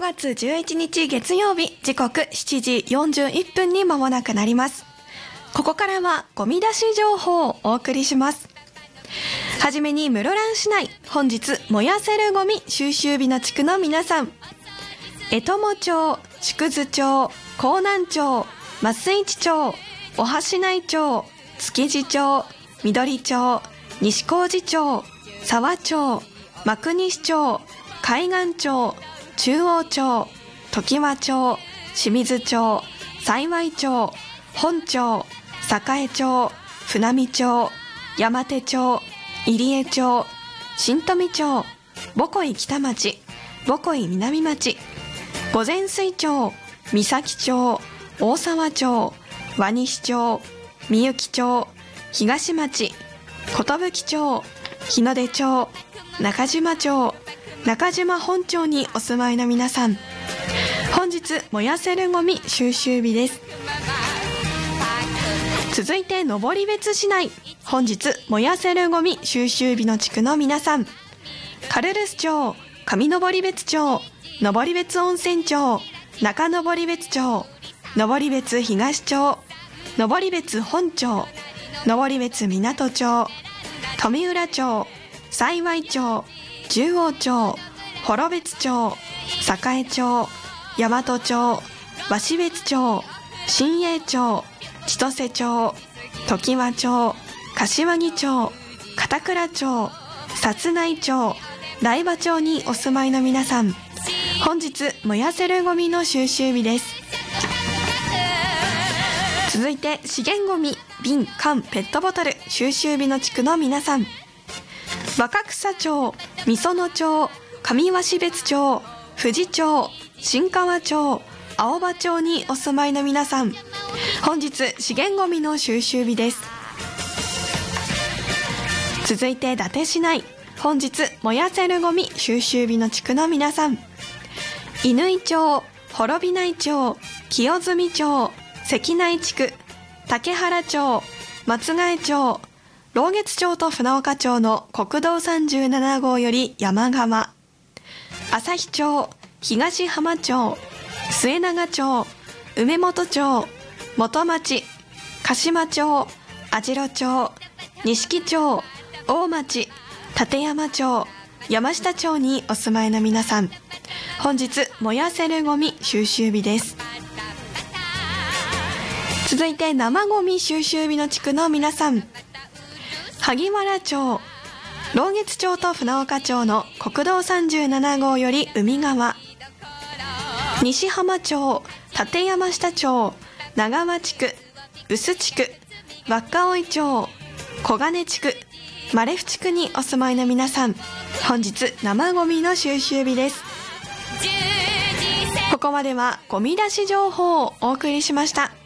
月11日月曜日、時刻7時41分に間もなくなります。ここからはゴミ出し情報をお送りします。はじめに室蘭市内、本日燃やせるゴミ収集日の地区の皆さん、江友町、縮津町、江南町、増市町、お橋内町、築地町、緑町、西小路町、沢町、真国市町、海岸町、中央町、常盤町、清水町、幸町、本町、栄町、船見町、山手町、入江町、新富町、母恋北町、母恋南町、御前水町、三崎町、大沢町、輪西町、みゆき町、東町、寿町、日の出町、中島町、中島本町にお住まいの皆さん、本日燃やせるゴミ収集日です。続いて登別市内、本日燃やせるゴミ収集日の地区の皆さん、カルルス町、上登別町、登別温泉町、中登別町、登別東町、登別本町、登別港町、富浦町、幸町、中央町、幌別町、栄町、大和町、鷲別町、新栄町、千歳町、常盤町、柏木町、片倉町、薩内町、台場町にお住まいの皆さん、本日燃やせるゴミの収集日です。続いて資源ゴミ、瓶、缶、ペットボトル収集日の地区の皆さん、若草町、御園町、上鷲別町、富士町、新川町、青葉町にお住まいの皆さん、本日資源ゴミの収集日です。続いて伊達市内、本日燃やせるゴミ収集日の地区の皆さん、乾町、滅内町、清澄町、関内地区、竹原町、松ヶ江町、老月町と船岡町の国道37号より山側、旭町、東浜町、末長町、梅本町、元町、鹿島町、網代町、錦町、大町、立山町、山下町にお住まいの皆さん、本日燃やせるゴミ収集日です。続いて生ゴミ収集日の地区の皆さん、萩原町、老月町と船岡町の国道37号より海側、西浜町、立山下町、長川地区、臼地区、稚追町、小金地区、マレフ地区にお住まいの皆さん、本日生ゴミの収集日です。ここまではゴミ出し情報をお送りしました。